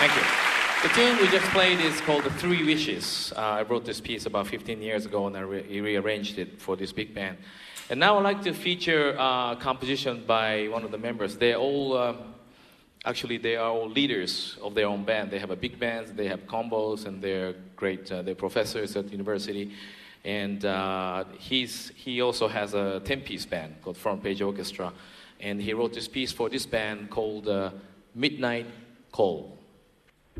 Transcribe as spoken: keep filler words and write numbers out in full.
Thank you. The tune we just played is called The Three Wishes. Uh, I wrote this piece about fifteen years ago and I re- rearranged it for this big band. And now I'd like to feature a composition by one of the members. They're all, um, actually they are all leaders of their own band. They have a big band, they have combos, and they're great, uh, they're professors at university. And uh, he's, he also has a ten-piece band called Front Page Orchestra. And he wrote this piece for this band called uh, Midnight Call.